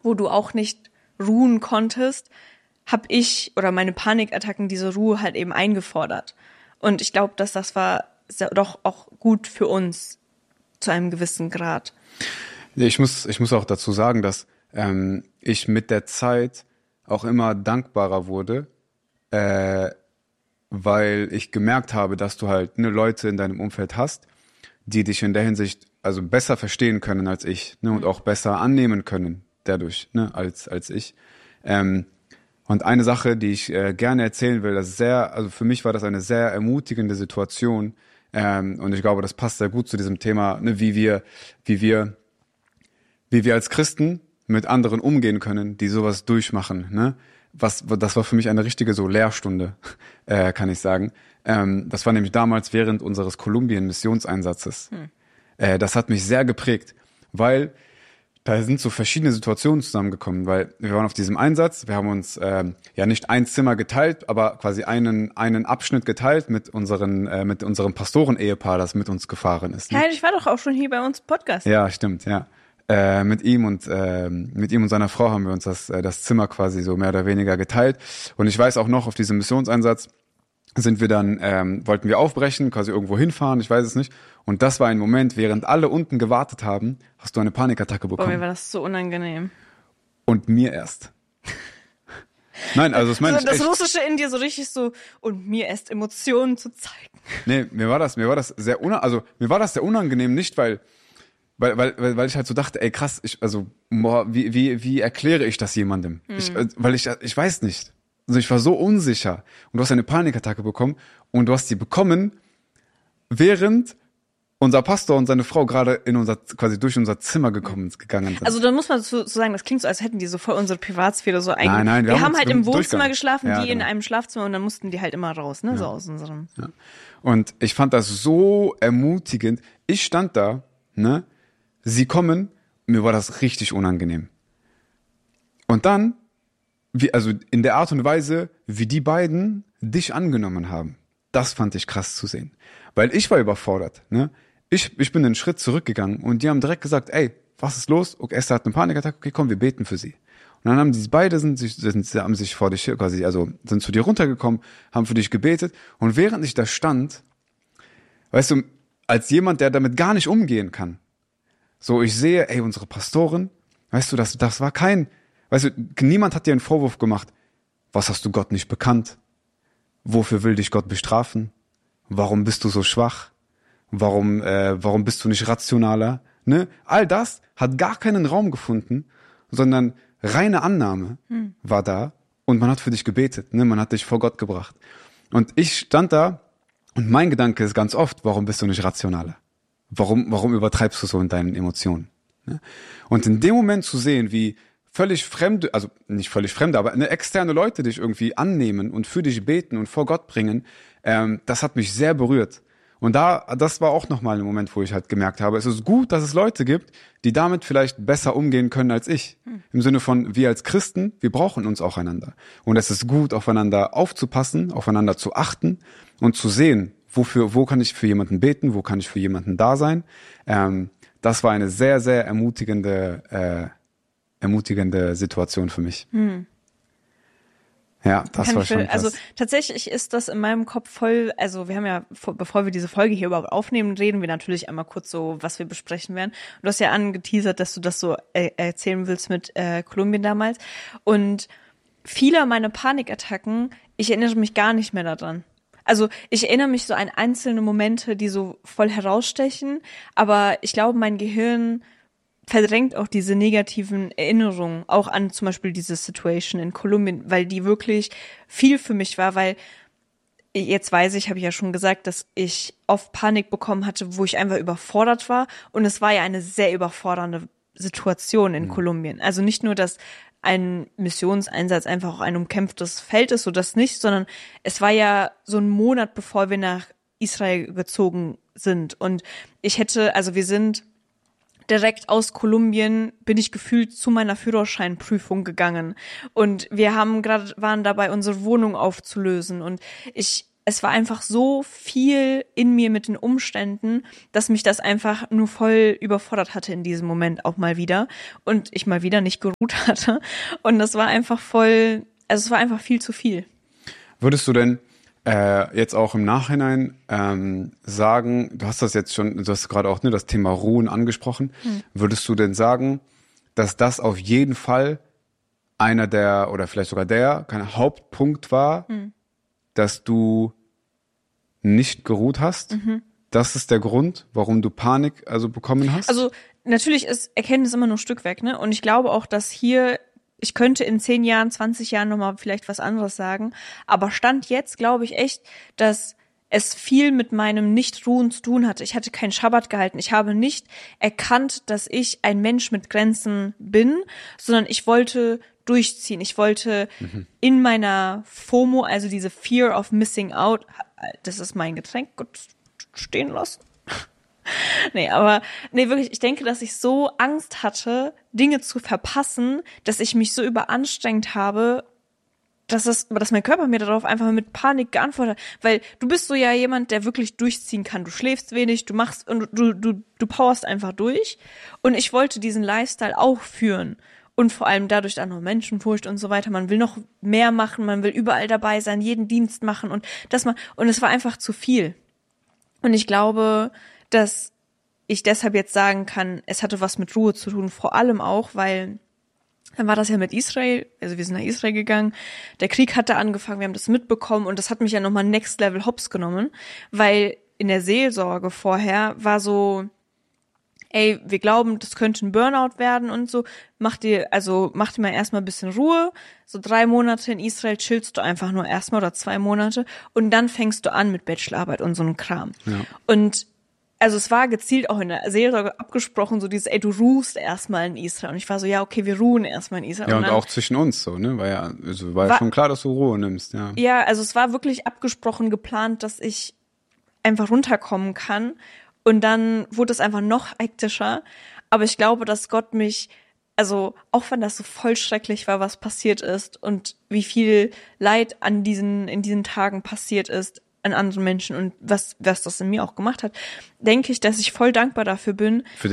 wo du auch nicht ruhen konntest, habe ich oder meine Panikattacken diese Ruhe halt eben eingefordert. Und ich glaube, dass das war doch auch gut für uns zu einem gewissen Grad. Ich muss auch dazu sagen, dass ich mit der Zeit auch immer dankbarer wurde, weil ich gemerkt habe, dass du halt Leute in deinem Umfeld hast, die dich in der Hinsicht also besser verstehen können als ich, und auch besser annehmen können dadurch, als ich. Und eine Sache, die ich gerne erzählen will, also für mich war das eine sehr ermutigende Situation, und ich glaube, das passt sehr gut zu diesem Thema, wie wir als Christen mit anderen umgehen können, die sowas durchmachen, das war für mich eine richtige so Lehrstunde, kann ich sagen. Das war nämlich damals während unseres Kolumbien-Missionseinsatzes. Das hat mich sehr geprägt, weil da sind so verschiedene Situationen zusammengekommen, weil wir waren auf diesem Einsatz, wir haben uns nicht ein Zimmer geteilt, aber quasi einen Abschnitt geteilt mit unserem Pastoren-Ehepaar, das mit uns gefahren ist. Ja, ich war doch auch schon hier bei uns im Podcast. Ja, stimmt, ja. Mit ihm und seiner Frau haben wir uns das Zimmer quasi so mehr oder weniger geteilt. Und ich weiß auch noch, auf diesem Missionseinsatz sind wir dann, wollten wir aufbrechen, quasi irgendwo hinfahren, ich weiß es nicht. Und das war ein Moment, während alle unten gewartet haben, hast du eine Panikattacke bekommen. Boah, mir war das so unangenehm. Und mir erst. Nein, also das meine ich das echt. Russische in dir so richtig so, und mir erst Emotionen zu zeigen. Nee, mir war das sehr unangenehm, nicht weil ich halt so dachte, ey krass, wie erkläre ich das jemandem? Ich weiß nicht. Also ich war so unsicher und du hast eine Panikattacke bekommen und du hast die bekommen, während unser Pastor und seine Frau gerade quasi durch unser Zimmer gegangen sind. Also dann muss man so sagen, das klingt so, als hätten die so voll unsere Privatsphäre so eigentlich. Nein, wir haben halt im Wohnzimmer geschlafen, ja, die in einem Schlafzimmer, und dann mussten die halt immer raus, so aus unserem. Ja. Und ich fand das so ermutigend. Ich stand da, sie kommen, mir war das richtig unangenehm. Und dann, also in der Art und Weise, wie die beiden dich angenommen haben, das fand ich krass zu sehen. Weil ich war überfordert, Ich bin einen Schritt zurückgegangen und die haben direkt gesagt, ey, was ist los? Okay, Esther hat eine Panikattacke, okay, komm, wir beten für sie. Und dann haben die beide sind sich vor dich quasi, also sind zu dir runtergekommen, haben für dich gebetet. Und während ich da stand, weißt du, als jemand, der damit gar nicht umgehen kann, so ich sehe, ey, unsere Pastorin, weißt du, das war niemand hat dir einen Vorwurf gemacht. Was hast du Gott nicht bekannt? Wofür will dich Gott bestrafen? Warum bist du so schwach? Warum bist du nicht rationaler? All das hat gar keinen Raum gefunden, sondern reine Annahme war da und man hat für dich gebetet, man hat dich vor Gott gebracht. Und ich stand da und mein Gedanke ist ganz oft, warum bist du nicht rationaler? Warum übertreibst du so in deinen Emotionen? Und in dem Moment zu sehen, wie völlig fremde, also nicht völlig fremde, aber externe Leute dich irgendwie annehmen und für dich beten und vor Gott bringen, das hat mich sehr berührt. Und das war auch nochmal ein Moment, wo ich halt gemerkt habe, es ist gut, dass es Leute gibt, die damit vielleicht besser umgehen können als ich. Im Sinne von, wir als Christen, wir brauchen uns auch einander. Und es ist gut, aufeinander aufzupassen, aufeinander zu achten und zu sehen, wo kann ich für jemanden beten, wo kann ich für jemanden da sein. Das war eine sehr, sehr ermutigende Situation für mich. Ja, das war schon krass. Also tatsächlich ist das in meinem Kopf voll, also wir haben ja, bevor wir diese Folge hier überhaupt aufnehmen, reden wir natürlich einmal kurz so, was wir besprechen werden. Und du hast ja angeteasert, dass du das so erzählen willst mit Kolumbien damals. Und viele meiner Panikattacken, ich erinnere mich gar nicht mehr daran. Also ich erinnere mich so an einzelne Momente, die so voll herausstechen, aber ich glaube, mein Gehirn verdrängt auch diese negativen Erinnerungen, auch an zum Beispiel diese Situation in Kolumbien, weil die wirklich viel für mich war, weil jetzt weiß ich, habe ich ja schon gesagt, dass ich oft Panik bekommen hatte, wo ich einfach überfordert war, und es war ja eine sehr überfordernde Situation in Kolumbien. Also nicht nur, dass ein Missionseinsatz einfach auch ein umkämpftes Feld ist, so das nicht, sondern es war ja so ein Monat, bevor wir nach Israel gezogen sind, und wir sind direkt aus Kolumbien, bin ich gefühlt zu meiner Führerscheinprüfung gegangen. Und wir waren dabei, unsere Wohnung aufzulösen. Und ich es war einfach so viel in mir mit den Umständen, dass mich das einfach nur voll überfordert hatte in diesem Moment auch mal wieder und ich mal wieder nicht geruht hatte und das war einfach es war einfach viel zu viel. Würdest du denn jetzt auch im Nachhinein sagen, du hast gerade auch das Thema Ruhen angesprochen, würdest du denn sagen, dass das auf jeden Fall einer der, oder vielleicht sogar kein Hauptpunkt war, dass du nicht geruht hast? Das ist der Grund, warum du Panik bekommen hast? Also natürlich ist Erkenntnis immer nur ein Stück weg, ne? Und ich glaube auch, dass ich könnte in 10 Jahren, 20 Jahren nochmal vielleicht was anderes sagen, aber Stand jetzt glaube ich echt, dass es viel mit meinem Nicht-Ruhen zu tun hatte. Ich hatte keinen Schabbat gehalten. Ich habe nicht erkannt, dass ich ein Mensch mit Grenzen bin, sondern ich wollte durchziehen. Ich wollte in meiner FOMO, also diese Fear of Missing Out, das ist mein Getränk, gut stehen lassen. Nee, wirklich, ich denke, dass ich so Angst hatte, Dinge zu verpassen, dass ich mich so überanstrengt habe, dass mein Körper mir darauf einfach mit Panik geantwortet hat. Weil du bist so ja jemand, der wirklich durchziehen kann. Du schläfst wenig, du machst und du powerst einfach durch. Und ich wollte diesen Lifestyle auch führen. Und vor allem dadurch dann noch Menschenfurcht und so weiter. Man will noch mehr machen, man will überall dabei sein, jeden Dienst machen und es war einfach zu viel. Und ich glaube, dass ich deshalb jetzt sagen kann, es hatte was mit Ruhe zu tun, vor allem auch, weil dann war das ja mit Israel, also wir sind nach Israel gegangen, der Krieg hatte angefangen, wir haben das mitbekommen und das hat mich ja nochmal next level hops genommen, weil in der Seelsorge vorher war so, ey, wir glauben, das könnte ein Burnout werden und so, mach dir mal erstmal ein bisschen Ruhe, so 3 Monate in Israel chillst du einfach nur erstmal oder 2 Monate und dann fängst du an mit Bachelorarbeit und so einem Kram. Ja. Und also es war gezielt auch in der Seelsorge abgesprochen, so dieses, ey, du ruhst erstmal in Israel. Und ich war so, ja, okay, wir ruhen erstmal in Israel. Ja, und dann, auch zwischen uns so, ne? War ja schon klar, dass du Ruhe nimmst, ja. Ja, also es war wirklich abgesprochen, geplant, dass ich einfach runterkommen kann. Und dann wurde es einfach noch hektischer. Aber ich glaube, dass Gott mich, also auch wenn das so voll schrecklich war, was passiert ist und wie viel Leid in diesen Tagen passiert ist, an anderen Menschen und was das in mir auch gemacht hat, denke ich, dass ich voll dankbar dafür bin. Für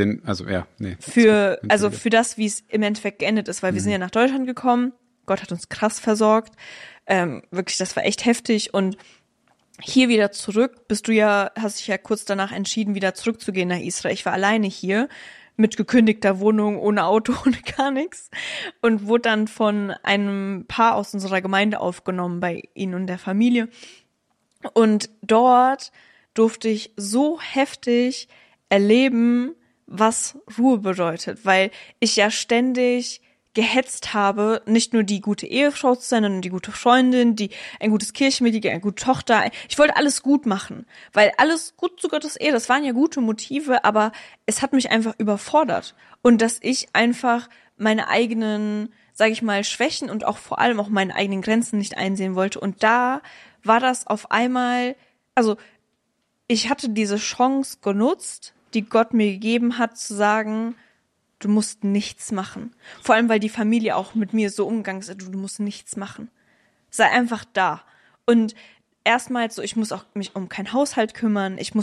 das, wie es im Endeffekt geendet ist, weil wir sind ja nach Deutschland gekommen. Gott hat uns krass versorgt. Wirklich, das war echt heftig und hier wieder zurück, hast dich ja kurz danach entschieden, wieder zurückzugehen nach Israel. Ich war alleine hier mit gekündigter Wohnung, ohne Auto, ohne gar nichts und wurde dann von einem Paar aus unserer Gemeinde aufgenommen bei ihnen und der Familie. Und dort durfte ich so heftig erleben, was Ruhe bedeutet, weil ich ja ständig gehetzt habe, nicht nur die gute Ehefrau zu sein, sondern die gute Freundin, ein gutes Kirchenmitglied, eine gute Tochter. Ich wollte alles gut machen, weil alles gut zu Gottes Ehe, das waren ja gute Motive, aber es hat mich einfach überfordert. Und dass ich einfach meine eigenen, sage ich mal, Schwächen und auch vor allem auch meine eigenen Grenzen nicht einsehen wollte. Und da war das auf einmal, also ich hatte diese Chance genutzt, die Gott mir gegeben hat, zu sagen, du musst nichts machen. Vor allem, weil die Familie auch mit mir so umgegangen ist, du musst nichts machen. Sei einfach da. Und erstmals so, ich muss auch mich um keinen Haushalt kümmern, ich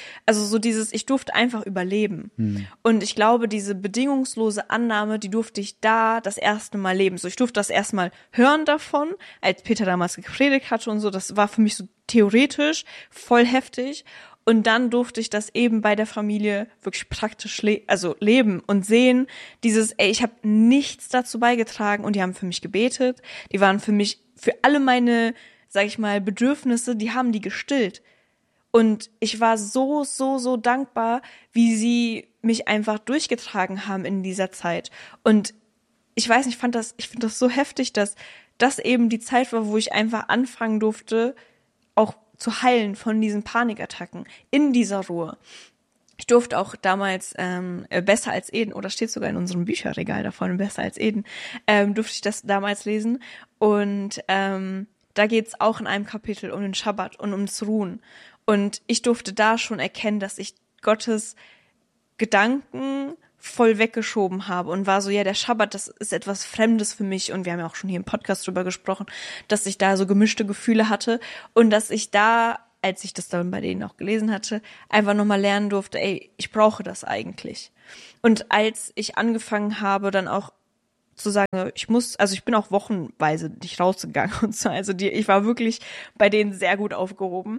durfte einfach überleben. Und ich glaube, diese bedingungslose Annahme, die durfte ich da das erste Mal leben. So, ich durfte das erstmal hören davon, als Peter damals gepredigt hatte und so, das war für mich so theoretisch voll heftig. Und dann durfte ich das eben bei der Familie wirklich praktisch leben und sehen, ich habe nichts dazu beigetragen und die haben für mich gebetet, die waren für alle meine, sag ich mal, Bedürfnisse, die haben die gestillt. Und ich war so, so, so dankbar, wie sie mich einfach durchgetragen haben in dieser Zeit. Und ich weiß nicht, ich finde das so heftig, dass das eben die Zeit war, wo ich einfach anfangen durfte, auch zu heilen von diesen Panikattacken in dieser Ruhe. Ich durfte auch damals Besser als Eden, oder steht sogar in unserem Bücherregal da vorne, Besser als Eden, durfte ich das damals lesen. Und da geht's auch in einem Kapitel um den Schabbat und ums Ruhen. Und ich durfte da schon erkennen, dass ich Gottes Gedanken voll weggeschoben habe und war so, ja, der Schabbat, das ist etwas Fremdes für mich und wir haben ja auch schon hier im Podcast drüber gesprochen, dass ich da so gemischte Gefühle hatte und dass ich da, als ich das dann bei denen auch gelesen hatte, einfach nochmal lernen durfte, ey, ich brauche das eigentlich. Und als ich angefangen habe, dann auch zu sagen, ich bin auch wochenweise nicht rausgegangen und so, also ich war wirklich bei denen sehr gut aufgehoben,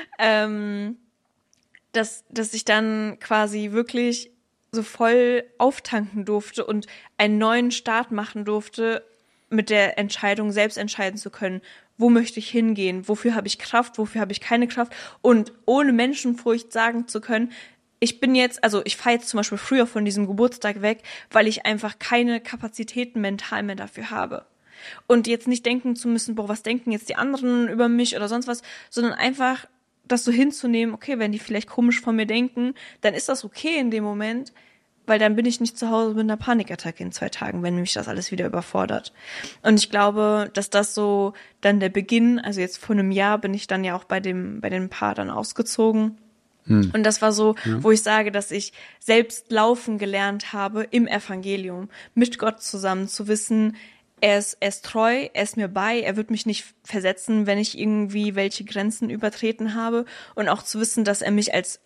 dass ich dann quasi wirklich so voll auftanken durfte und einen neuen Start machen durfte, mit der Entscheidung selbst entscheiden zu können, wo möchte ich hingehen, wofür habe ich Kraft, wofür habe ich keine Kraft und ohne Menschenfurcht sagen zu können, ich fahre jetzt zum Beispiel früher von diesem Geburtstag weg, weil ich einfach keine Kapazitäten mental mehr dafür habe. Und jetzt nicht denken zu müssen, boah, was denken jetzt die anderen über mich oder sonst was, sondern einfach das so hinzunehmen, okay, wenn die vielleicht komisch von mir denken, dann ist das okay in dem Moment, weil dann bin ich nicht zu Hause mit einer Panikattacke in 2 Tagen, wenn mich das alles wieder überfordert. Und ich glaube, dass das so dann der Beginn, also jetzt vor einem Jahr bin ich dann ja auch bei dem Paar dann ausgezogen. Und das war so, wo ich sage, dass ich selbst laufen gelernt habe im Evangelium, mit Gott zusammen zu wissen, er ist treu, er ist mir bei, er wird mich nicht versetzen, wenn ich irgendwie welche Grenzen übertreten habe und auch zu wissen, dass er mich als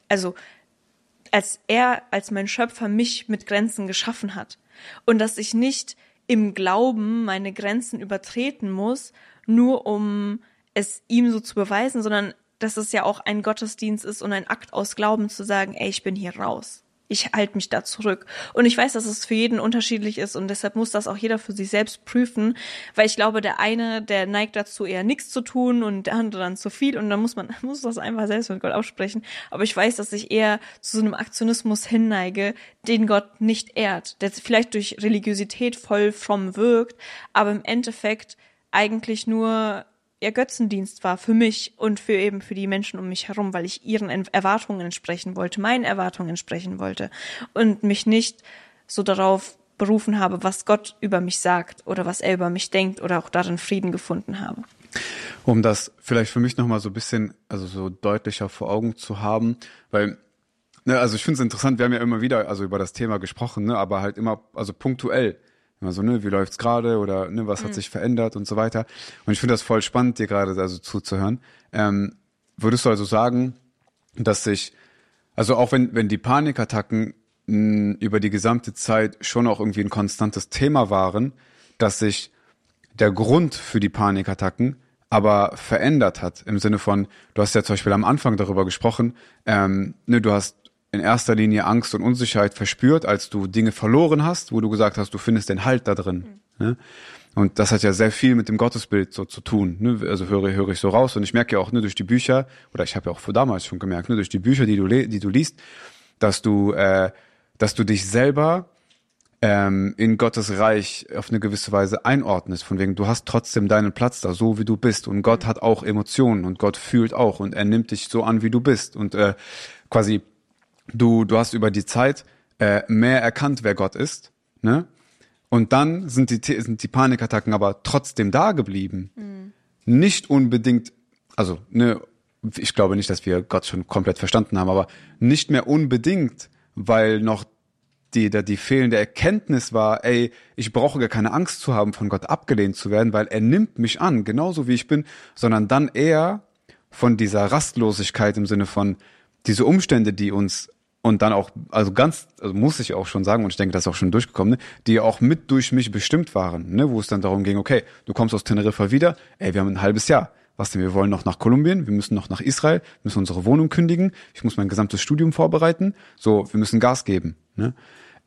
mein Schöpfer mich mit Grenzen geschaffen hat und dass ich nicht im Glauben meine Grenzen übertreten muss, nur um es ihm so zu beweisen, sondern dass es ja auch ein Gottesdienst ist und ein Akt aus Glauben zu sagen, ey, ich bin hier raus. Ich halte mich da zurück. Und ich weiß, dass es für jeden unterschiedlich ist und deshalb muss das auch jeder für sich selbst prüfen, weil ich glaube, der eine, der neigt dazu, eher nichts zu tun und der andere dann zu viel und dann muss das einfach selbst mit Gott aussprechen. Aber ich weiß, dass ich eher zu so einem Aktionismus hinneige, den Gott nicht ehrt, der vielleicht durch Religiosität voll fromm wirkt, aber im Endeffekt eigentlich nur Götzendienst war für mich und für die Menschen um mich herum, weil ich ihren Erwartungen entsprechen wollte, meinen Erwartungen entsprechen wollte und mich nicht so darauf berufen habe, was Gott über mich sagt oder was er über mich denkt oder auch darin Frieden gefunden habe. Um das vielleicht für mich nochmal so ein bisschen, also so deutlicher vor Augen zu haben, weil, ne, also ich finde es interessant, wir haben ja immer wieder also über das Thema gesprochen, ne, aber halt immer, also punktuell. Also, ne, wie läuft's gerade oder ne, was hat sich verändert und so weiter. Und ich finde das voll spannend, dir gerade also zuzuhören. Würdest du also sagen, dass also auch wenn die Panikattacken über die gesamte Zeit schon auch irgendwie ein konstantes Thema waren, dass sich der Grund für die Panikattacken aber verändert hat, im Sinne von, du hast ja zum Beispiel am Anfang darüber gesprochen, ne, du hast in erster Linie Angst und Unsicherheit verspürt, als du Dinge verloren hast, wo du gesagt hast, du findest den Halt da drin. Ne? Und das hat ja sehr viel mit dem Gottesbild so zu tun. Ne? Also höre ich so raus. Und ich merke ja auch durch die Bücher, oder ich habe ja auch damals schon gemerkt, durch die Bücher, die du liest, dass du dich selber in Gottes Reich auf eine gewisse Weise einordnest. Von wegen, du hast trotzdem deinen Platz da, so wie du bist. Und Gott hat auch Emotionen und Gott fühlt auch und er nimmt dich so an, wie du bist. Und quasi Du hast über die Zeit mehr erkannt, wer Gott ist, ne? Und dann sind die Panikattacken aber trotzdem da geblieben. Nicht unbedingt, also ne, ich glaube nicht, dass wir Gott schon komplett verstanden haben, aber nicht mehr unbedingt, weil noch die fehlende Erkenntnis war, ey, ich brauche gar keine Angst zu haben, von Gott abgelehnt zu werden, weil er nimmt mich an, genauso wie ich bin, sondern dann eher von dieser Rastlosigkeit im Sinne von diese Umstände, die uns und dann auch, also muss ich auch schon sagen, und ich denke, das ist auch schon durchgekommen, ne, die auch mit durch mich bestimmt waren, ne, wo es dann darum ging, okay, du kommst aus Teneriffa wieder, ey, wir haben ein halbes Jahr. Was denn, wir wollen noch nach Kolumbien, wir müssen noch nach Israel, müssen unsere Wohnung kündigen, ich muss mein gesamtes Studium vorbereiten, so, wir müssen Gas geben, ne.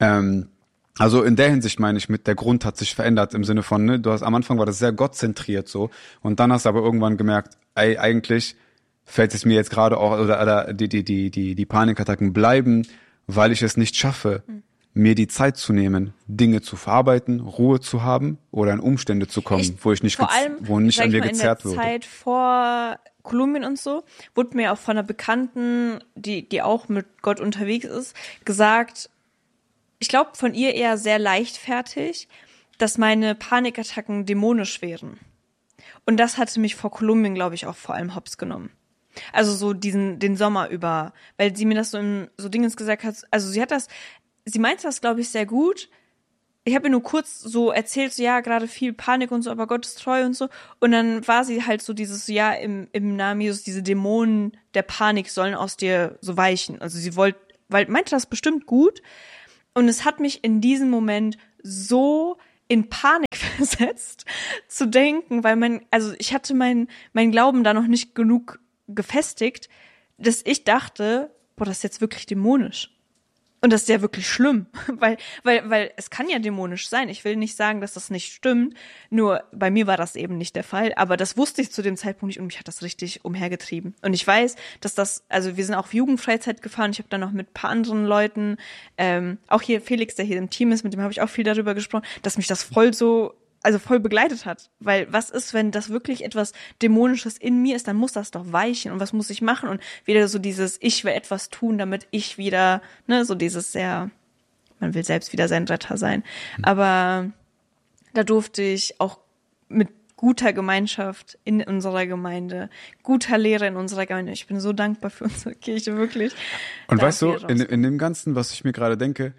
Also in der Hinsicht meine ich, mit der Grund hat sich verändert im Sinne von, ne, am Anfang war das sehr gottzentriert so, und dann hast du aber irgendwann gemerkt, ey, eigentlich fällt es mir jetzt gerade auch, oder die Panikattacken bleiben, weil ich es nicht schaffe, mir die Zeit zu nehmen, Dinge zu verarbeiten, Ruhe zu haben oder in Umstände zu kommen, wo nicht an mir gezerrt wird. In der Zeit vor Kolumbien und so, wurde mir auch von einer Bekannten, die auch mit Gott unterwegs ist, gesagt, ich glaube von ihr eher sehr leichtfertig, dass meine Panikattacken dämonisch wären. Und das hatte mich vor Kolumbien, glaube ich, auch vor allem hops genommen. Also so den Sommer über, weil sie mir das so Dingens gesagt hat, also sie hat das sie meinte das, glaube ich, sehr gut. Ich habe ihr nur kurz so erzählt, so ja, gerade viel Panik und so, aber Gott ist treu und so. Und dann war sie halt so dieses, ja, im Namen Jesus, diese Dämonen der Panik sollen aus dir so weichen. Also sie meinte das bestimmt gut. Und es hat mich in diesem Moment so in Panik versetzt, zu denken, weil ich hatte mein Glauben da noch nicht genug gefestigt, dass ich dachte, boah, das ist jetzt wirklich dämonisch. Und das ist ja wirklich schlimm, weil es kann ja dämonisch sein. Ich will nicht sagen, dass das nicht stimmt, nur bei mir war das eben nicht der Fall, aber das wusste ich zu dem Zeitpunkt nicht und mich hat das richtig umhergetrieben. Und ich weiß, dass also wir sind auch auf Jugendfreizeit gefahren, ich habe dann noch mit ein paar anderen Leuten, auch hier Felix, der hier im Team ist, mit dem habe ich auch viel darüber gesprochen, dass mich das voll begleitet hat. Weil was ist, wenn das wirklich etwas Dämonisches in mir ist, dann muss das doch weichen. Und was muss ich machen? Und wieder so dieses, ich will etwas tun, damit ich wieder, ne, so dieses sehr, man will selbst wieder sein Retter sein. Aber da durfte ich auch mit guter Gemeinschaft in unserer Gemeinde, guter Lehre in unserer Gemeinde. Ich bin so dankbar für unsere Kirche, wirklich. Und weißt du, in dem Ganzen, was ich mir gerade denke,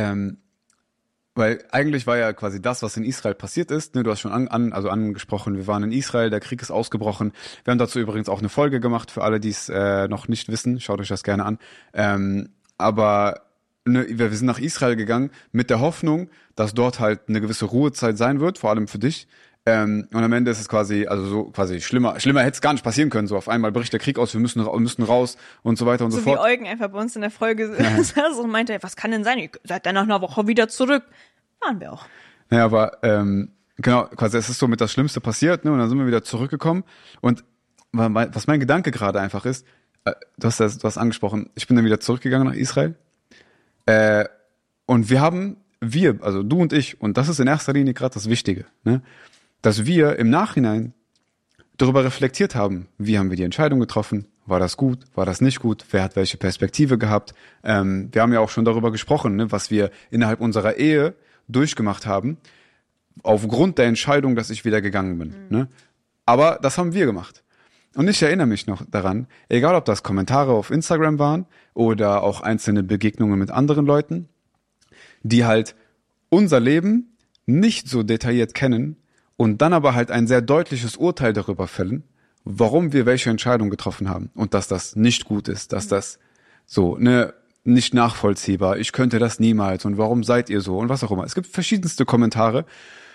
weil eigentlich war ja quasi das, was in Israel passiert ist, ne, du hast schon angesprochen, wir waren in Israel, der Krieg ist ausgebrochen. Wir haben dazu übrigens auch eine Folge gemacht, für alle, die es noch nicht wissen, schaut euch das gerne an. Aber ne, wir sind nach Israel gegangen mit der Hoffnung, dass dort halt eine gewisse Ruhezeit sein wird, vor allem für dich. Und am Ende ist es quasi schlimmer hätte es gar nicht passieren können. So auf einmal bricht der Krieg aus, wir müssen raus und so weiter und so fort. So wie Eugen einfach bei uns in der Folge saß und meinte, was kann denn sein? Ihr seid dann nach einer Woche wieder zurück. Waren wir auch. Ja, aber genau, quasi es ist so mit das Schlimmste passiert, ne? Und dann sind wir wieder zurückgekommen. Und was mein Gedanke gerade einfach ist, du hast angesprochen, ich bin dann wieder zurückgegangen nach Israel. Und also du und ich, und das ist in erster Linie gerade das Wichtige, ne? Dass wir im Nachhinein darüber reflektiert haben, wie haben wir die Entscheidung getroffen, war das gut, war das nicht gut, wer hat welche Perspektive gehabt. Wir haben ja auch schon darüber gesprochen, ne, was wir innerhalb unserer Ehe durchgemacht haben, aufgrund der Entscheidung, dass ich wieder gegangen bin. Ne? Aber das haben wir gemacht. Und ich erinnere mich noch daran, egal ob das Kommentare auf Instagram waren oder auch einzelne Begegnungen mit anderen Leuten, die halt unser Leben nicht so detailliert kennen und dann aber halt ein sehr deutliches Urteil darüber fällen, warum wir welche Entscheidung getroffen haben und dass das nicht gut ist, dass das so, ne, nicht nachvollziehbar, ich könnte das niemals und warum seid ihr so und was auch immer. Es gibt verschiedenste Kommentare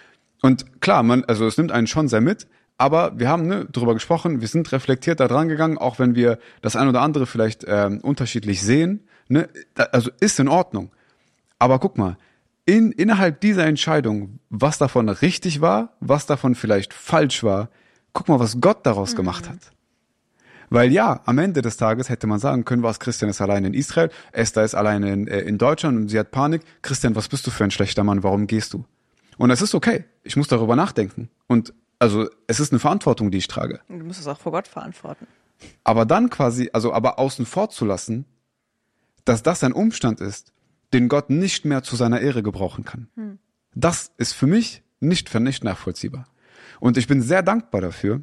und klar, es nimmt einen schon sehr mit, aber wir haben drüber gesprochen, wir sind reflektiert da dran gegangen, auch wenn wir das ein oder andere vielleicht unterschiedlich sehen, ne, also ist in Ordnung. Aber guck mal, innerhalb dieser Entscheidung, was davon richtig war, was davon vielleicht falsch war, guck mal, was Gott daraus gemacht hat. Weil ja, am Ende des Tages hätte man sagen können, was Christian ist alleine in Israel, Esther ist alleine in Deutschland und sie hat Panik. Christian, was bist du für ein schlechter Mann, warum gehst du? Und es ist okay, ich muss darüber nachdenken. Und also es ist eine Verantwortung, die ich trage. Du musst es auch vor Gott verantworten. Aber dann aber außen vor zu lassen, dass das ein Umstand ist, den Gott nicht mehr zu seiner Ehre gebrauchen kann. Das ist für mich nicht nachvollziehbar. Und ich bin sehr dankbar dafür,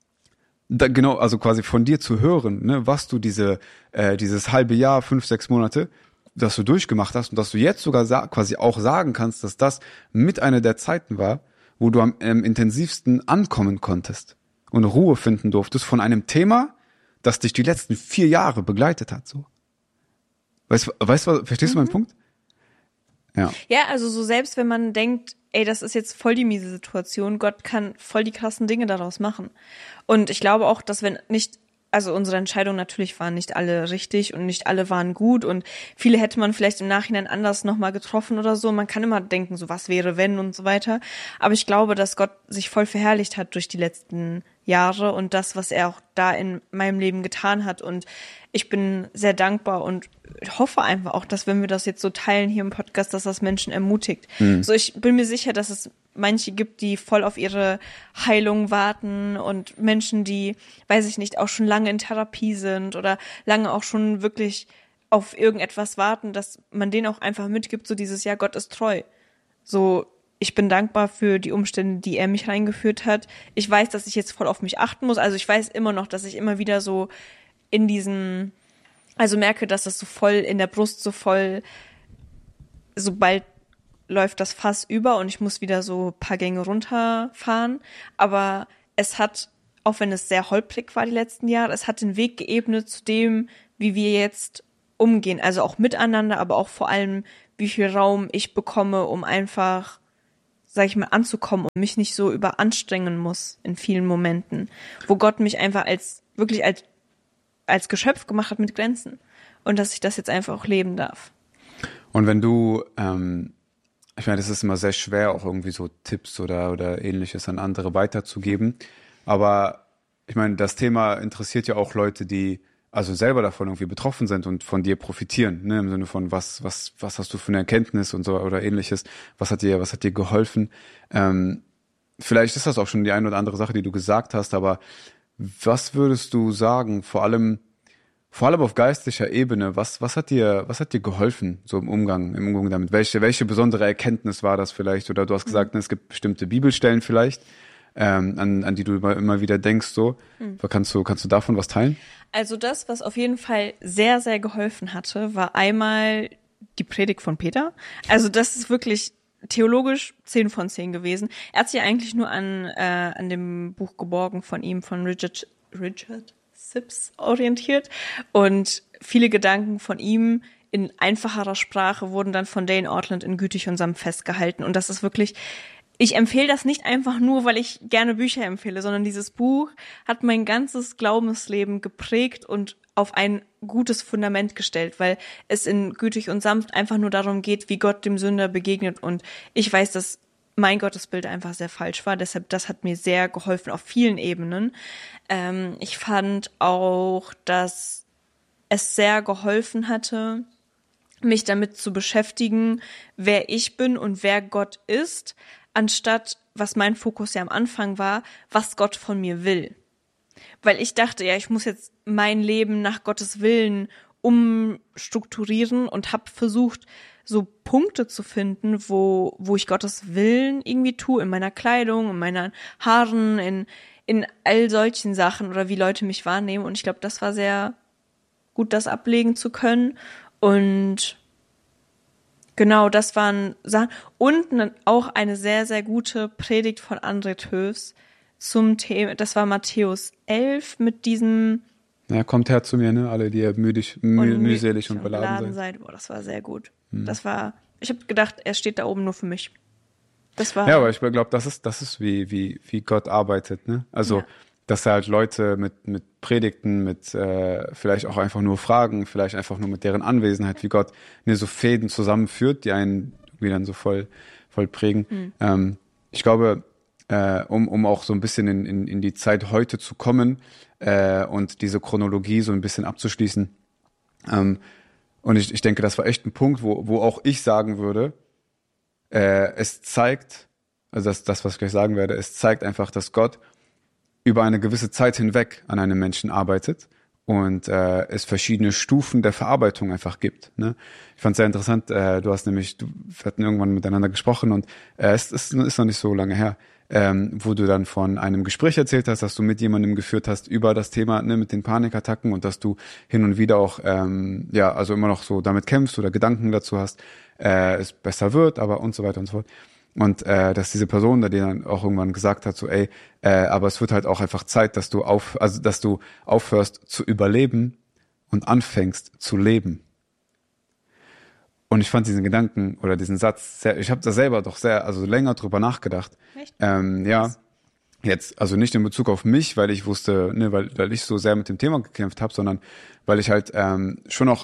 genau, also quasi von dir zu hören, ne, was du dieses halbe Jahr, 5, 6 Monate, dass du durchgemacht hast und dass du jetzt sogar quasi auch sagen kannst, dass das mit einer der Zeiten war, wo du am intensivsten ankommen konntest und Ruhe finden durftest von einem Thema, das dich die letzten 4 Jahre begleitet hat, so. Verstehst du meinen Punkt? Ja. Ja, also so selbst wenn man denkt, ey, das ist jetzt voll die miese Situation, Gott kann voll die krassen Dinge daraus machen. Und ich glaube auch, dass also unsere Entscheidungen natürlich waren nicht alle richtig und nicht alle waren gut und viele hätte man vielleicht im Nachhinein anders nochmal getroffen oder so. Man kann immer denken, so was wäre wenn und so weiter. Aber ich glaube, dass Gott sich voll verherrlicht hat durch die letzten Jahre und das, was er auch da in meinem Leben getan hat. Und ich bin sehr dankbar und hoffe einfach auch, dass wenn wir das jetzt so teilen hier im Podcast, dass das Menschen ermutigt. So, ich bin mir sicher, dass es manche gibt, die voll auf ihre Heilung warten und Menschen, die, weiß ich nicht, auch schon lange in Therapie sind oder lange auch schon wirklich auf irgendetwas warten, dass man denen auch einfach mitgibt, so dieses, ja, Gott ist treu. So, ich bin dankbar für die Umstände, die er mich reingeführt hat. Ich weiß, dass ich jetzt voll auf mich achten muss. Also ich weiß immer noch, dass ich immer wieder so merke, dass das so voll in der Brust so voll sobald läuft das Fass über und ich muss wieder so ein paar Gänge runterfahren. Aber es hat, auch wenn es sehr holprig war die letzten Jahre, es hat den Weg geebnet zu dem, wie wir jetzt umgehen. Also auch miteinander, aber auch vor allem, wie viel Raum ich bekomme, um einfach, sag ich mal, anzukommen und mich nicht so überanstrengen muss in vielen Momenten. Wo Gott mich einfach wirklich als Geschöpf gemacht hat mit Grenzen. Und dass ich das jetzt einfach auch leben darf. Und wenn du, ich meine, das ist immer sehr schwer, auch irgendwie so Tipps oder Ähnliches an andere weiterzugeben. Aber ich meine, das Thema interessiert ja auch Leute, die also selber davon irgendwie betroffen sind und von dir profitieren, ne? Im Sinne von was hast du für eine Erkenntnis und so oder Ähnliches. Was hat dir geholfen? Vielleicht ist das auch schon die eine oder andere Sache, die du gesagt hast, aber was würdest du sagen, vor allem auf geistlicher Ebene, was hat dir geholfen, so im Umgang damit? Welche besondere Erkenntnis war das vielleicht? Oder du hast gesagt, es gibt bestimmte Bibelstellen vielleicht, an die du immer wieder denkst, so. Kannst du davon was teilen? Also das, was auf jeden Fall sehr, sehr geholfen hatte, war einmal die Predigt von Peter. Also das ist wirklich theologisch 10 von 10 gewesen. Er hat sich eigentlich nur an dem Buch Geborgen von ihm, von Richard Sips orientiert. Und viele Gedanken von ihm in einfacherer Sprache wurden dann von Dane Ortland in Gütig und Sanft festgehalten. Und das ist wirklich, ich empfehle das nicht einfach nur, weil ich gerne Bücher empfehle, sondern dieses Buch hat mein ganzes Glaubensleben geprägt und auf ein gutes Fundament gestellt, weil es in Gütig und Sanft einfach nur darum geht, wie Gott dem Sünder begegnet. Und ich weiß, dass mein Gottesbild einfach sehr falsch war. Deshalb, das hat mir sehr geholfen auf vielen Ebenen. Ich fand auch, dass es sehr geholfen hatte, mich damit zu beschäftigen, wer ich bin und wer Gott ist, anstatt, was mein Fokus ja am Anfang war, was Gott von mir will. Weil ich dachte, ja, ich muss jetzt mein Leben nach Gottes Willen umstrukturieren und habe versucht, so Punkte zu finden, wo ich Gottes Willen irgendwie tue, in meiner Kleidung, in meinen Haaren, in all solchen Sachen oder wie Leute mich wahrnehmen. Und ich glaube, das war sehr gut, das ablegen zu können. Und genau, das waren Sachen. Und auch eine sehr, sehr gute Predigt von André Töfs zum Thema, das war Matthäus 11 mit diesem Ja, kommt her zu mir, ne? Alle, die ihr mühselig und beladen seid. Boah, das war sehr gut. Das war, ich habe gedacht, er steht da oben nur für mich. Das war. Ja, aber ich glaube, das ist wie Gott arbeitet, ne? Also, Ja. dass er halt Leute mit Predigten, mit vielleicht auch einfach nur Fragen, vielleicht einfach nur mit deren Anwesenheit, wie Gott so Fäden zusammenführt, die einen irgendwie dann so voll prägen. Ich glaube, um auch so ein bisschen in die Zeit heute zu kommen und diese Chronologie so ein bisschen abzuschließen. Und ich denke, das war echt ein Punkt, wo auch ich sagen würde, es zeigt, also das, was ich gleich sagen werde, es zeigt einfach, dass Gott über eine gewisse Zeit hinweg an einem Menschen arbeitet und es verschiedene Stufen der Verarbeitung einfach gibt. Ne? Ich fand es sehr interessant, wir hatten irgendwann miteinander gesprochen und es ist noch nicht so lange her, wo du dann von einem Gespräch erzählt hast, dass du mit jemandem geführt hast über das Thema, ne, mit den Panikattacken und dass du hin und wieder auch, also immer noch so damit kämpfst oder Gedanken dazu hast, es besser wird, aber und so weiter und so fort. Und dass diese Person da dir dann auch irgendwann gesagt hat, so aber es wird halt auch einfach Zeit, dass du aufhörst zu überleben und anfängst zu leben. Und ich fand diesen Gedanken oder diesen Satz ich habe da selber doch länger drüber nachgedacht. Echt? Ja, jetzt, also nicht in Bezug auf mich, weil ich wusste, ne, weil ich so sehr mit dem Thema gekämpft habe, sondern weil ich halt schon auch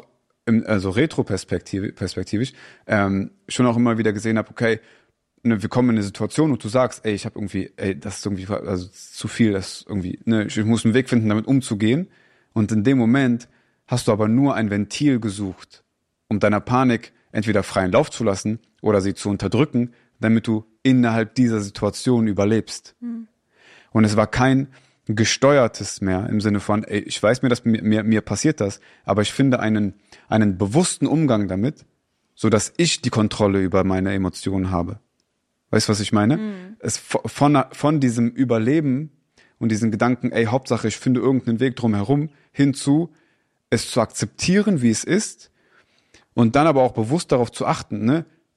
retroperspektivisch schon auch immer wieder gesehen habe, okay, ne, wir kommen in eine Situation und du sagst, ich habe irgendwie, das ist irgendwie, also zu viel, das ist irgendwie, ne, ich muss einen Weg finden, damit umzugehen. Und in dem Moment hast du aber nur ein Ventil gesucht, um deiner Panik entweder freien Lauf zu lassen oder sie zu unterdrücken, damit du innerhalb dieser Situation überlebst. Und es war kein gesteuertes mehr im Sinne von, ich weiß mir, dass mir passiert das, aber ich finde einen bewussten Umgang damit, so dass ich die Kontrolle über meine Emotionen habe. Weißt du, was ich meine? Es von diesem Überleben und diesen Gedanken, Hauptsache ich finde irgendeinen Weg drumherum, hinzu, es zu akzeptieren, wie es ist, und dann aber auch bewusst darauf zu achten, ne?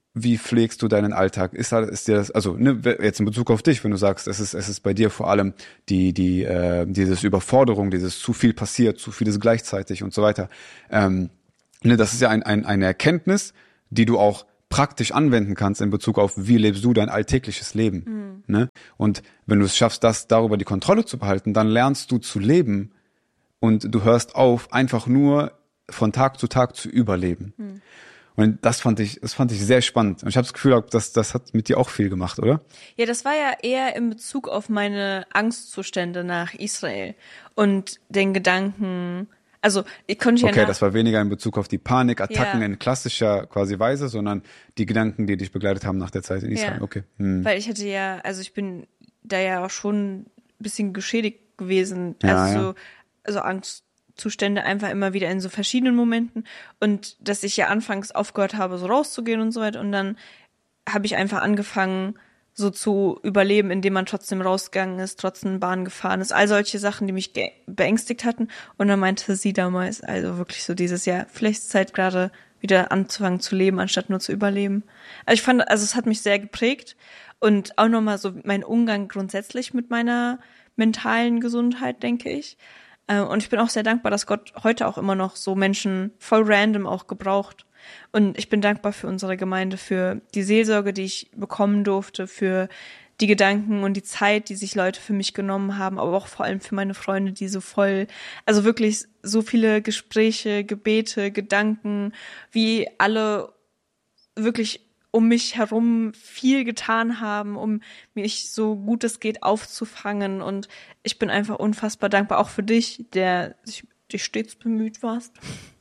wie pflegst du deinen Alltag? Ist dir das, also ne, jetzt in Bezug auf dich, wenn du sagst, es ist bei dir vor allem dieses Überforderung, dieses zu viel passiert, zu vieles gleichzeitig und so weiter. Ne, das ist ja eine Erkenntnis, die du auch praktisch anwenden kannst in Bezug auf, wie lebst du dein alltägliches Leben. Ne? Und wenn du es schaffst, darüber die Kontrolle zu behalten, dann lernst du zu leben und du hörst auf, einfach nur von Tag zu Tag zu überleben. Und das fand ich sehr spannend. Und ich habe das Gefühl, das hat mit dir auch viel gemacht, oder? Ja, das war ja eher in Bezug auf meine Angstzustände nach Israel und den Gedanken, also ich konnte ja Okay, das war weniger in Bezug auf die Panikattacken Ja. in klassischer quasi Weise, sondern die Gedanken, die dich begleitet haben nach der Zeit in Israel. Ja. Okay. Weil ich hatte ja, also ich bin da ja auch schon ein bisschen geschädigt gewesen, Ja, also ja. so, also Angstzustände einfach immer wieder in so verschiedenen Momenten und dass ich ja anfangs aufgehört habe, so rauszugehen und so weiter und dann habe ich einfach angefangen, so zu überleben, indem man trotzdem rausgegangen ist, trotzdem Bahn gefahren ist, all solche Sachen, die mich beängstigt hatten und dann meinte sie damals, also wirklich so dieses Jahr, vielleicht ist Zeit gerade wieder anzufangen zu leben, anstatt nur zu überleben. Also ich fand, also es hat mich sehr geprägt und auch nochmal so mein Umgang grundsätzlich mit meiner mentalen Gesundheit, denke ich. Und ich bin auch sehr dankbar, dass Gott heute auch immer noch so Menschen voll random auch gebraucht. Und ich bin dankbar für unsere Gemeinde, für die Seelsorge, die ich bekommen durfte, für die Gedanken und die Zeit, die sich Leute für mich genommen haben, aber auch vor allem für meine Freunde, die so voll, also wirklich so viele Gespräche, Gebete, Gedanken, wie alle wirklich um mich herum viel getan haben, um mich so gut es geht aufzufangen. Und ich bin einfach unfassbar dankbar, auch für dich, der dich stets bemüht warst.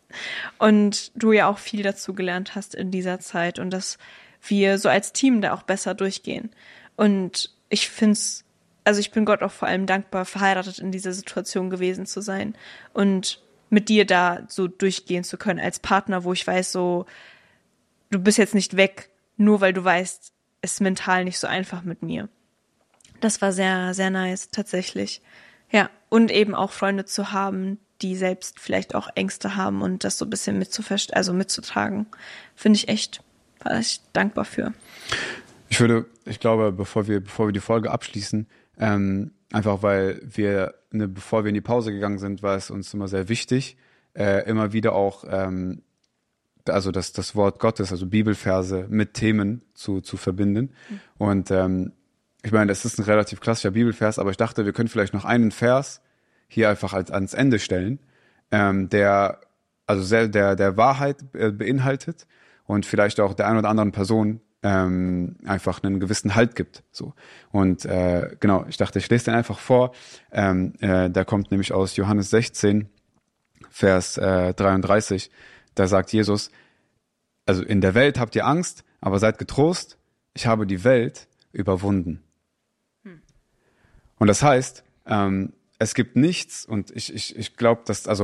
Und du ja auch viel dazu gelernt hast in dieser Zeit und dass wir so als Team da auch besser durchgehen. Und ich find's, also ich bin Gott auch vor allem dankbar, verheiratet in dieser Situation gewesen zu sein und mit dir da so durchgehen zu können als Partner, wo ich weiß, so, du bist jetzt nicht weg, nur weil du weißt, es ist mental nicht so einfach mit mir. Das war sehr, sehr nice, tatsächlich. Ja, und eben auch Freunde zu haben, die selbst vielleicht auch Ängste haben und das so ein bisschen mitzutragen, finde ich echt, war ich dankbar für. Ich glaube, bevor wir die Folge abschließen, einfach weil bevor wir in die Pause gegangen sind, war es uns immer sehr wichtig, immer wieder auch, also das Wort Gottes, also Bibelverse mit Themen zu verbinden. Und ich meine, das ist ein relativ klassischer Bibelvers, aber ich dachte, wir können vielleicht noch einen Vers hier einfach ans Ende stellen, der Wahrheit beinhaltet und vielleicht auch der einen oder anderen Person einfach einen gewissen Halt gibt. So. Und genau, ich dachte, ich lese den einfach vor. Der kommt nämlich aus Johannes 16, Vers 33. Da sagt Jesus, also in der Welt habt ihr Angst, aber seid getrost, ich habe die Welt überwunden. Und das heißt, es gibt nichts, und ich glaube,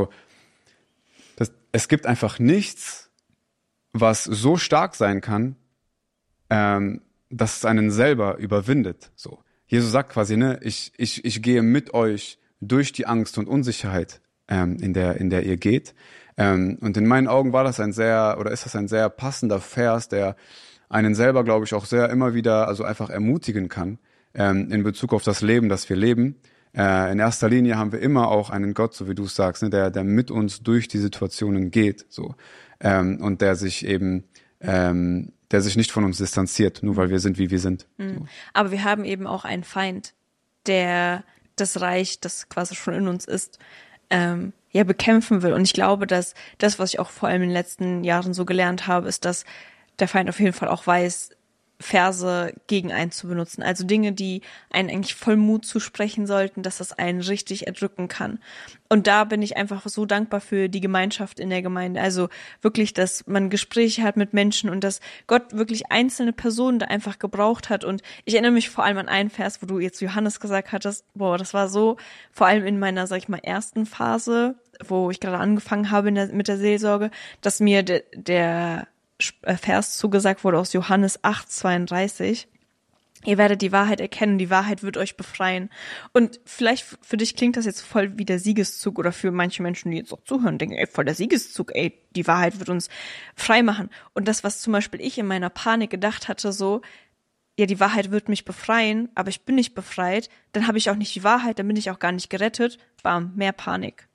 es gibt einfach nichts, was so stark sein kann, dass es einen selber überwindet. So. Jesus sagt quasi, ne, ich gehe mit euch durch die Angst und Unsicherheit, in der ihr geht. Und in meinen Augen ist das ein sehr passender Vers, der einen selber, glaube ich, auch sehr immer wieder, also einfach ermutigen kann, in Bezug auf das Leben, das wir leben. In erster Linie haben wir immer auch einen Gott, so wie du es sagst, ne, der mit uns durch die Situationen geht, so. Und der sich nicht von uns distanziert, nur weil wir sind, wie wir sind. So. Aber wir haben eben auch einen Feind, der das Reich, das quasi schon in uns ist, bekämpfen will. Und ich glaube, dass das, was ich auch vor allem in den letzten Jahren so gelernt habe, ist, dass der Feind auf jeden Fall auch weiß, Verse gegen einen zu benutzen. Also Dinge, die einen eigentlich voll Mut zusprechen sollten, dass das einen richtig erdrücken kann. Und da bin ich einfach so dankbar für die Gemeinschaft in der Gemeinde. Also wirklich, dass man Gespräche hat mit Menschen und dass Gott wirklich einzelne Personen da einfach gebraucht hat. Und ich erinnere mich vor allem an einen Vers, wo du jetzt Johannes gesagt hattest, boah, das war so, vor allem in meiner, sag ich mal, ersten Phase, wo ich gerade angefangen habe mit der Seelsorge, dass mir der Vers zugesagt wurde aus Johannes 8,32. Ihr werdet die Wahrheit erkennen, die Wahrheit wird euch befreien. Und vielleicht für dich klingt das jetzt voll wie der Siegeszug oder für manche Menschen, die jetzt auch zuhören, denken, ey, voll der Siegeszug, ey, die Wahrheit wird uns frei machen. Und das, was zum Beispiel ich in meiner Panik gedacht hatte, so, ja, die Wahrheit wird mich befreien, aber ich bin nicht befreit, dann habe ich auch nicht die Wahrheit, dann bin ich auch gar nicht gerettet. Bam, mehr Panik.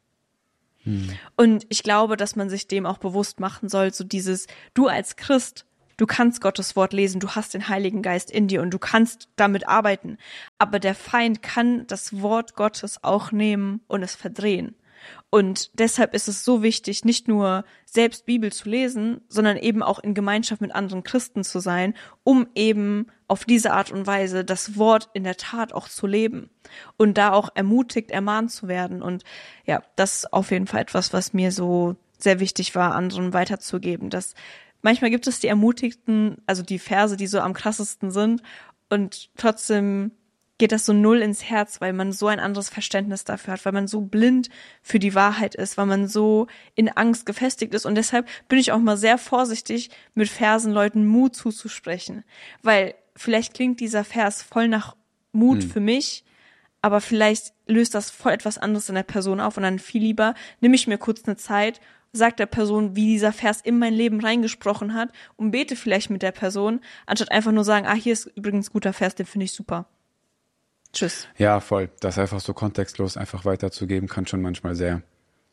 Und ich glaube, dass man sich dem auch bewusst machen soll, so dieses, du als Christ, du kannst Gottes Wort lesen, du hast den Heiligen Geist in dir und du kannst damit arbeiten. Aber der Feind kann das Wort Gottes auch nehmen und es verdrehen. Und deshalb ist es so wichtig, nicht nur selbst Bibel zu lesen, sondern eben auch in Gemeinschaft mit anderen Christen zu sein, um eben auf diese Art und Weise das Wort in der Tat auch zu leben und da auch ermutigt, ermahnt zu werden. Und ja, das ist auf jeden Fall etwas, was mir so sehr wichtig war, anderen weiterzugeben, dass manchmal gibt es die Ermutigten, also die Verse, die so am krassesten sind und trotzdem geht das so null ins Herz, weil man so ein anderes Verständnis dafür hat, weil man so blind für die Wahrheit ist, weil man so in Angst gefestigt ist. Und deshalb bin ich auch mal sehr vorsichtig, mit Versen Leuten Mut zuzusprechen. Weil vielleicht klingt dieser Vers voll nach Mut für mich, aber vielleicht löst das voll etwas anderes in der Person auf. Und dann viel lieber nehme ich mir kurz eine Zeit, sag der Person, wie dieser Vers in mein Leben reingesprochen hat und bete vielleicht mit der Person, anstatt einfach nur sagen, hier ist übrigens ein guter Vers, den finde ich super. Tschüss. Ja, voll. Das einfach so kontextlos einfach weiterzugeben, kann schon manchmal sehr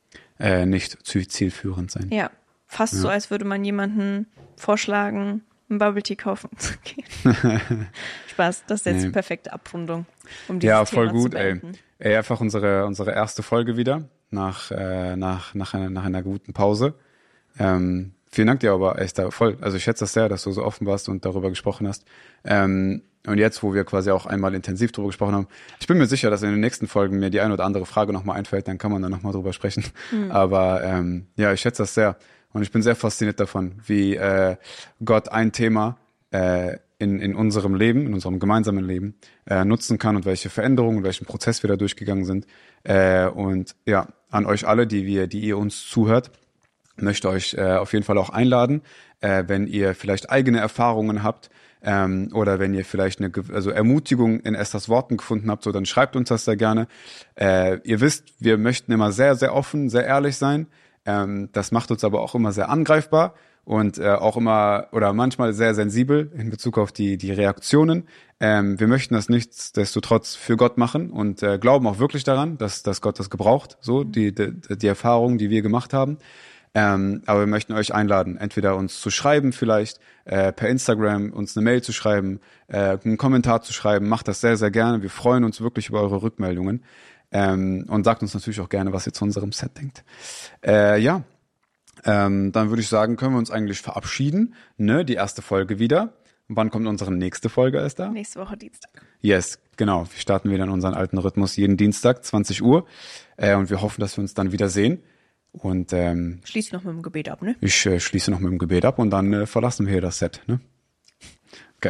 nicht zielführend sein. Ja, fast so, als würde man jemanden vorschlagen, einen Bubble Tea kaufen zu gehen. Spaß, das ist jetzt die perfekte Abrundung, um dieses Thema voll gut, zu beenden. Ey, einfach unsere erste Folge wieder nach einer guten Pause. Vielen Dank dir aber, Esther, voll. Also ich schätze das sehr, dass du so offen warst und darüber gesprochen hast. Und jetzt, wo wir quasi auch einmal intensiv drüber gesprochen haben, ich bin mir sicher, dass in den nächsten Folgen mir die ein oder andere Frage nochmal einfällt, dann kann man da nochmal drüber sprechen. Aber ja, ich schätze das sehr. Und ich bin sehr fasziniert davon, wie Gott ein Thema in unserem Leben, in unserem gemeinsamen Leben nutzen kann und welche Veränderungen, welchen Prozess wir da durchgegangen sind. Und ja, an euch alle, die ihr uns zuhört, möchte euch auf jeden Fall auch einladen, wenn ihr vielleicht eigene Erfahrungen habt, oder wenn ihr vielleicht eine Ermutigung in Esthers Worten gefunden habt, so dann schreibt uns das sehr gerne. Ihr wisst, wir möchten immer sehr, sehr offen, sehr ehrlich sein. Das macht uns aber auch immer sehr angreifbar und auch immer oder manchmal sehr sensibel in Bezug auf die Reaktionen. Wir möchten das nichtsdestotrotz für Gott machen und glauben auch wirklich daran, dass Gott das gebraucht, so die Erfahrungen, die wir gemacht haben. Aber wir möchten euch einladen, entweder uns zu schreiben vielleicht, per Instagram uns eine Mail zu schreiben, einen Kommentar zu schreiben. Macht das sehr, sehr gerne. Wir freuen uns wirklich über eure Rückmeldungen. Und sagt uns natürlich auch gerne, was ihr zu unserem Set denkt. Dann würde ich sagen, können wir uns eigentlich verabschieden. Ne? Die erste Folge wieder. Wann kommt unsere nächste Folge, Esther? Nächste Woche Dienstag. Yes, genau. Wir starten wieder in unseren alten Rhythmus jeden Dienstag, 20 Uhr. Und wir hoffen, dass wir uns dann wieder sehen. Und schließe noch mit dem Gebet ab, ne? Ich schließe noch mit dem Gebet ab und dann verlassen wir hier das Set, ne? Okay.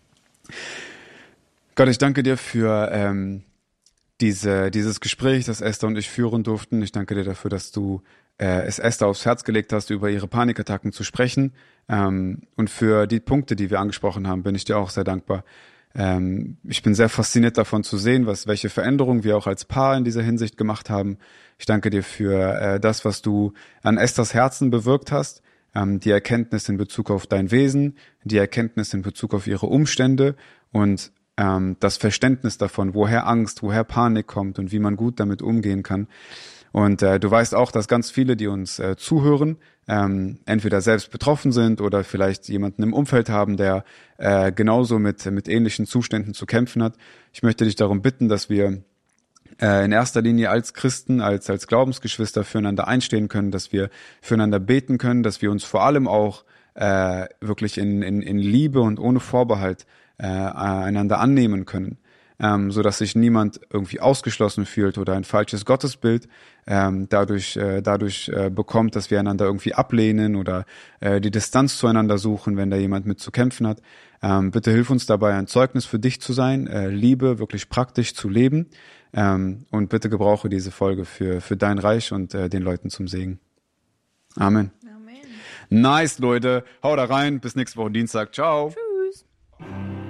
Gott, ich danke dir für dieses Gespräch, das Esther und ich führen durften. Ich danke dir dafür, dass du es Esther aufs Herz gelegt hast, über ihre Panikattacken zu sprechen. Und für die Punkte, die wir angesprochen haben, bin ich dir auch sehr dankbar. Ich bin sehr fasziniert davon zu sehen, welche Veränderungen wir auch als Paar in dieser Hinsicht gemacht haben. Ich danke dir für das, was du an Esthers Herzen bewirkt hast, die Erkenntnis in Bezug auf dein Wesen, die Erkenntnis in Bezug auf ihre Umstände und das Verständnis davon, woher Angst, woher Panik kommt und wie man gut damit umgehen kann. Und du weißt auch, dass ganz viele, die uns zuhören, entweder selbst betroffen sind oder vielleicht jemanden im Umfeld haben, der genauso mit ähnlichen Zuständen zu kämpfen hat. Ich möchte dich darum bitten, dass wir in erster Linie als Christen, als Glaubensgeschwister füreinander einstehen können, dass wir füreinander beten können, dass wir uns vor allem auch wirklich in Liebe und ohne Vorbehalt einander annehmen können, so dass sich niemand irgendwie ausgeschlossen fühlt oder ein falsches Gottesbild dadurch bekommt, dass wir einander irgendwie ablehnen oder die Distanz zueinander suchen, wenn da jemand mit zu kämpfen hat. Bitte hilf uns dabei, ein Zeugnis für dich zu sein, Liebe wirklich praktisch zu leben, und bitte gebrauche diese Folge für dein Reich und den Leuten zum Segen. Amen. Amen. Nice, Leute. Hau da rein. Bis nächste Woche Dienstag. Ciao. Tschüss.